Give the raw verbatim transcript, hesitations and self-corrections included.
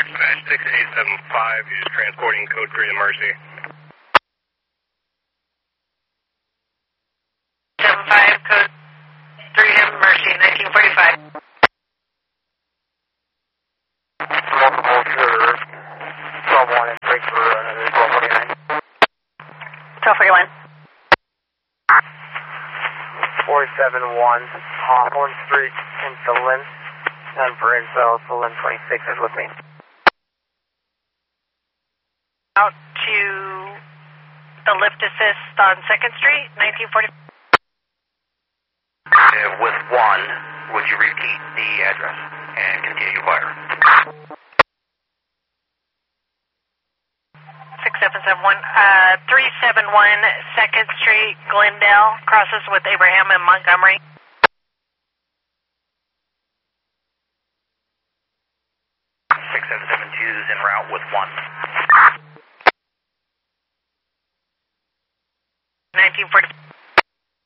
Dispatch six eight seven five is transporting code three to Mercy. seven five, code three to Mercy, nineteen forty-five. Multiple for twelve one and break for another twelve forty-nine. twelve forty-one. four seven one, Hawthorne Street, Insolent. And for info, Solent twenty-six is with me. Out to the lift assist on second Street, nineteen forty. Uh, with one, would you repeat the address and continue fire? six seven seven one, uh, three seven one second Street, Glendale, crosses with Abraham and Montgomery. six seven seven two is en route with one. nineteen forty.